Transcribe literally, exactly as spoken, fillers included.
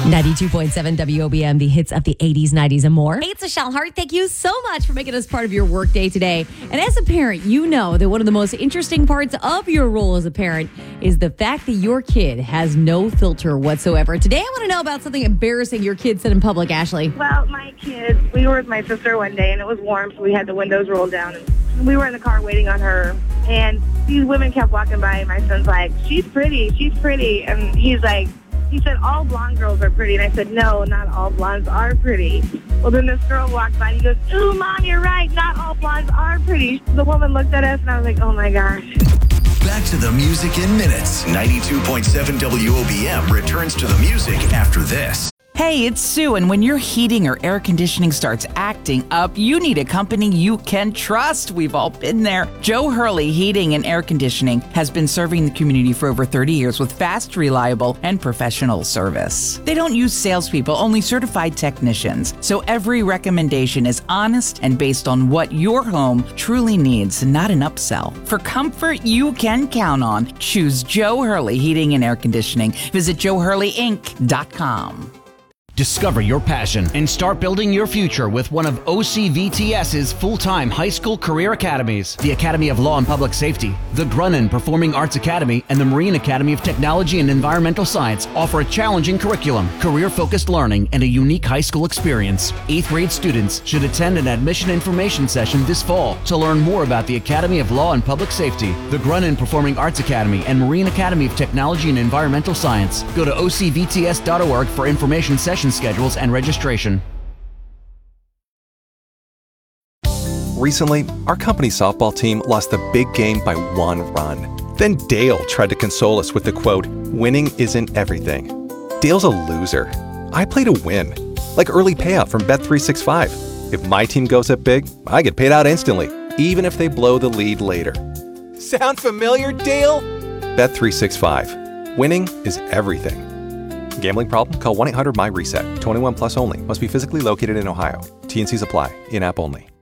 ninety-two point seven W O B M, the hits of the eighties, nineties, and more. Hey, it's Michelle Hart. Thank you so much for making us part of your workday today. And as a parent, you know that one of the most interesting parts of your role as a parent is the fact that your kid has no filter whatsoever. Today, I want to know about something embarrassing your kid said in public, Ashley. Well, my kids, we were with my sister one day, and it was warm, so we had the windows rolled down. And we were in the car waiting on her, and these women kept walking by, and my son's like, she's pretty, she's pretty. And he's like, he said, all blonde girls are pretty. And I said, no, not all blondes are pretty. Well, then this girl walked by and he goes, ooh, Mom, you're right. Not all blondes are pretty. The woman looked at us and I was like, oh, my gosh. Back to the music in minutes. ninety-two point seven W O B M returns to the music after this. Hey, it's Sue, and when your heating or air conditioning starts acting up, you need a company you can trust. We've all been there. Joe Hurley Heating and Air Conditioning has been serving the community for over thirty years with fast, reliable, and professional service. They don't use salespeople, only certified technicians. So every recommendation is honest and based on what your home truly needs, not an upsell. For comfort you can count on, choose Joe Hurley Heating and Air Conditioning. Visit joe hurley inc dot com. Discover your passion and start building your future with one of O C V T S's full-time high school career academies. The Academy of Law and Public Safety, the Grunin Performing Arts Academy, and the Marine Academy of Technology and Environmental Science offer a challenging curriculum, career-focused learning, and a unique high school experience. Eighth grade students should attend an admission information session this fall to learn more about the Academy of Law and Public Safety, the Grunin Performing Arts Academy, and Marine Academy of Technology and Environmental Science. Go to O C V T S dot org for information session schedules and registration. Recently, our company softball team lost the big game by one run. Then Dale tried to console us with the quote, "Winning isn't everything." Dale's a loser. I play to win, like early payout from Bet three sixty-five. If my team goes up big, I get paid out instantly, even if they blow the lead later. Sound familiar, Dale? Bet three sixty-five. Winning is everything. Gambling problem? Call one eight hundred M Y RESET. twenty-one plus only. Must be physically located in Ohio. T N Cs apply. In-app only.